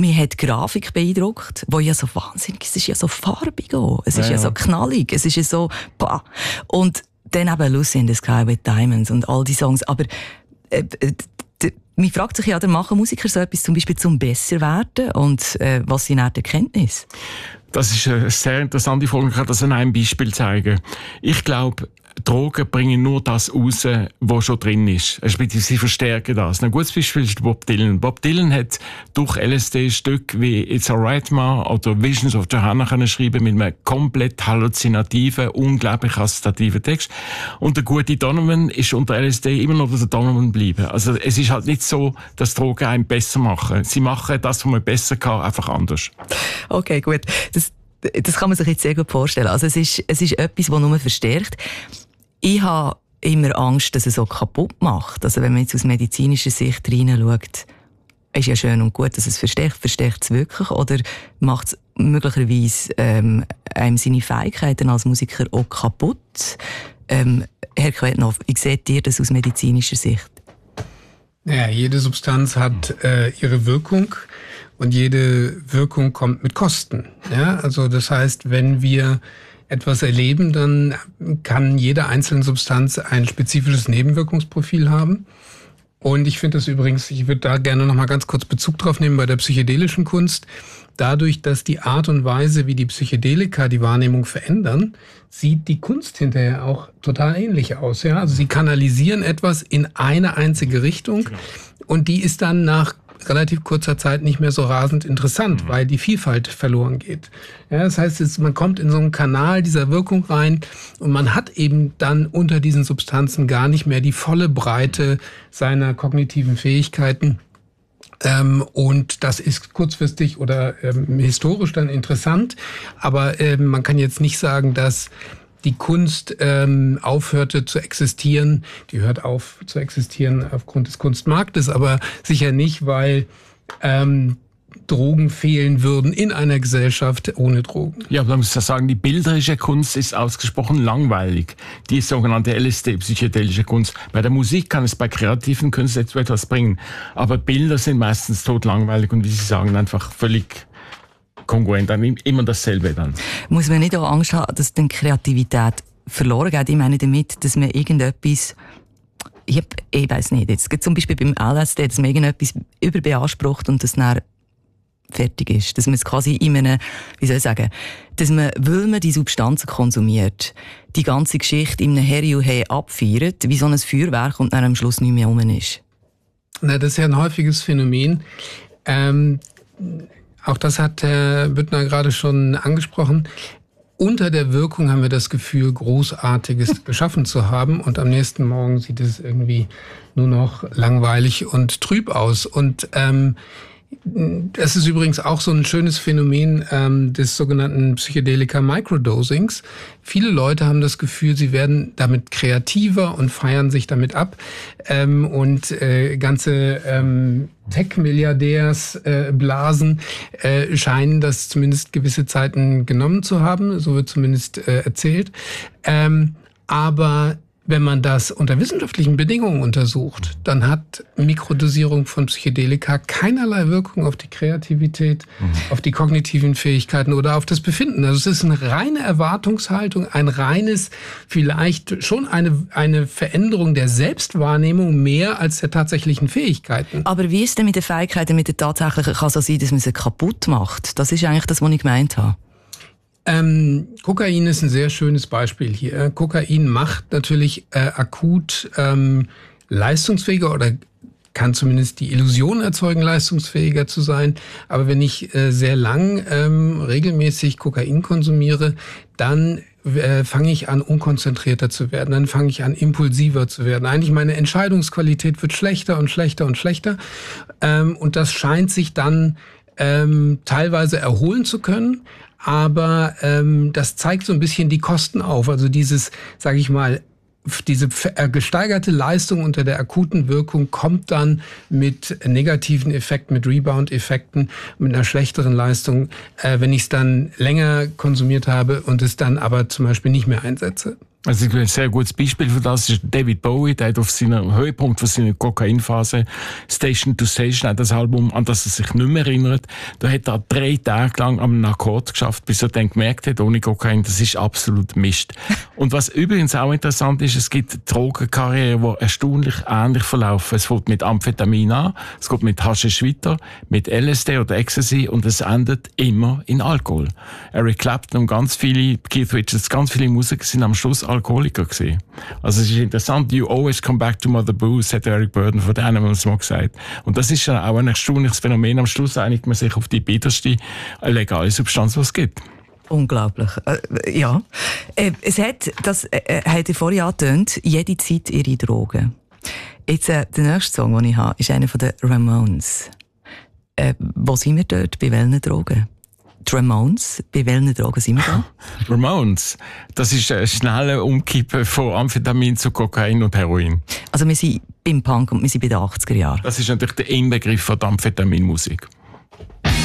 Mich hat die Grafik beeindruckt, wo ja so wahnsinnig, es ist ja so farbig auch. Es ist ja so knallig, es ist ja so, bah. Und dann eben Lucy in the Sky with Diamonds und all die Songs. Aber man fragt sich ja, machen Musiker so etwas zum Beispiel zum besser werden? Und was sind auch die Erkenntnisse? Das ist eine sehr interessante Frage. Ich kann das an einem Beispiel zeigen. Ich glaube, Drogen bringen nur das raus, was schon drin ist. Sie verstärken das. Ein gutes Beispiel ist Bob Dylan. Bob Dylan hat durch LSD Stück wie It's Alright Ma oder Visions of Johanna können schreiben mit einem komplett halluzinativen, unglaublich assoziativen Text. Und der gute Donovan ist unter LSD immer noch der Donovan bleiben. Also es ist halt nicht so, dass Drogen einen besser machen. Sie machen das, was man besser kann, einfach anders. Okay, gut. Das kann man sich jetzt sehr gut vorstellen. Also es ist etwas, das nur verstärkt. Ich habe immer Angst, dass es so kaputt macht. Also wenn man jetzt aus medizinischer Sicht reinschaut, ist ja schön und gut, dass es verstärkt. Verstärkt es wirklich? Oder macht es möglicherweise einem seine Fähigkeiten als Musiker auch kaputt? Herr Quetnow, wie seht ihr das aus medizinischer Sicht? Ja, jede Substanz hat ihre Wirkung. Und jede Wirkung kommt mit Kosten. Ja, also das heißt, wenn wir etwas erleben, dann kann jede einzelne Substanz ein spezifisches Nebenwirkungsprofil haben. Und ich finde das übrigens, ich würde da gerne noch mal ganz kurz Bezug drauf nehmen bei der psychedelischen Kunst. Dadurch, dass die Art und Weise, wie die Psychedelika die Wahrnehmung verändern, sieht die Kunst hinterher auch total ähnlich aus. Ja, also sie kanalisieren etwas in eine einzige Richtung und die ist dann nach relativ kurzer Zeit nicht mehr so rasend interessant, weil die Vielfalt verloren geht. Ja, das heißt, man kommt in so einen Kanal dieser Wirkung rein und man hat eben dann unter diesen Substanzen gar nicht mehr die volle Breite seiner kognitiven Fähigkeiten. Und das ist kurzfristig oder historisch dann interessant, aber man kann jetzt nicht sagen, dass die Kunst aufhörte zu existieren. Die hört auf zu existieren aufgrund des Kunstmarktes, aber sicher nicht, weil Drogen fehlen würden in einer Gesellschaft ohne Drogen. Ja, aber man muss ja sagen, die bilderische Kunst ist ausgesprochen langweilig. Die sogenannte LSD, psychedelische Kunst. Bei der Musik kann es bei kreativen Künstlern etwas bringen, aber Bilder sind meistens totlangweilig und wie Sie sagen, einfach völlig kongruent, immer dasselbe dann. Muss man nicht auch Angst haben, dass dann Kreativität verloren geht? Ich meine damit, dass man irgendetwas, ich weiss nicht, jetzt zum Beispiel beim LSD, dass man irgendetwas überbeansprucht und das dann fertig ist. Dass man es quasi in einem, wie soll ich sagen, dass man, weil man die Substanzen konsumiert, die ganze Geschichte in einem Heri-Hei abfeiert, wie so ein Feuerwerk und dann am Schluss nicht mehr rum ist. Na, das ist ja ein häufiges Phänomen. Auch das hat Herr Büttner gerade schon angesprochen. Unter der Wirkung haben wir das Gefühl, Großartiges geschaffen zu haben und am nächsten Morgen sieht es irgendwie nur noch langweilig und trüb aus. Und das ist übrigens auch so ein schönes Phänomen des sogenannten Psychedelika Microdosings. Viele Leute haben das Gefühl, sie werden damit kreativer und feiern sich damit ab. Und ganze Tech-Milliardärsblasen scheinen das zumindest gewisse Zeiten genommen zu haben. So wird zumindest erzählt. Aber wenn man das unter wissenschaftlichen Bedingungen untersucht, dann hat Mikrodosierung von Psychedelika keinerlei Wirkung auf die Kreativität, auf die kognitiven Fähigkeiten oder auf das Befinden. Also es ist eine reine Erwartungshaltung, ein reines, vielleicht schon eine Veränderung der Selbstwahrnehmung mehr als der tatsächlichen Fähigkeiten. Aber wie ist denn mit den Fähigkeiten, mit der tatsächlichen, kann es so sein, dass man sie kaputt macht? Das ist eigentlich das, was ich gemeint habe. Kokain ist ein sehr schönes Beispiel hier. Kokain macht natürlich akut leistungsfähiger oder kann zumindest die Illusion erzeugen, leistungsfähiger zu sein. Aber wenn ich sehr lang regelmäßig Kokain konsumiere, dann fange ich an, unkonzentrierter zu werden. Dann fange ich an, impulsiver zu werden. Eigentlich meine Entscheidungsqualität wird schlechter und schlechter und schlechter. Und das scheint sich dann teilweise erholen zu können. Aber das zeigt so ein bisschen die Kosten auf. Also dieses, sage ich mal, diese gesteigerte Leistung unter der akuten Wirkung kommt dann mit negativen Effekten, mit Rebound-Effekten, mit einer schlechteren Leistung, wenn ich es dann länger konsumiert habe und es dann aber zum Beispiel nicht mehr einsetze. Also ein sehr gutes Beispiel für das ist David Bowie, der hat auf seinem Höhepunkt von seiner Kokainphase Station to Station, hat das Album, an das er sich nicht mehr erinnert, da hat er 3 Tage lang am Akkord geschafft, bis er dann gemerkt hat, ohne Kokain, das ist absolut Mist. Und was übrigens auch interessant ist, es gibt Drogenkarrieren, die erstaunlich ähnlich verlaufen. Es fängt mit Amphetamin an, es geht mit Haschisch weiter, mit LSD oder Ecstasy und es endet immer in Alkohol. Eric Clapton und ganz viele, Keith Richards, ganz viele Musiker sind am Schluss Alkoholiker gewesen. Also es ist interessant, you always come back to Mother Booze, hat Eric Burdon von den Animals mal gesagt. Und das ist auch ein erstaunliches Phänomen. Am Schluss einigt man sich auf die bitterste legale Substanz, die es gibt. Unglaublich. Ja. Es hat, das hat ihr vorhin angetönt, jede Zeit ihre Drogen. Jetzt, der nächste Song, den ich habe, ist einer von den Ramones. Wo sind wir dort? Bei welchen Drogen? Die Ramones, bei welchen Drogen sind wir da? Ramones, das ist ein schneller Umkippen von Amphetamin zu Kokain und Heroin. Also wir sind beim Punk und wir sind bei den 80er Jahren. Das ist natürlich der Inbegriff von der Amphetaminmusik.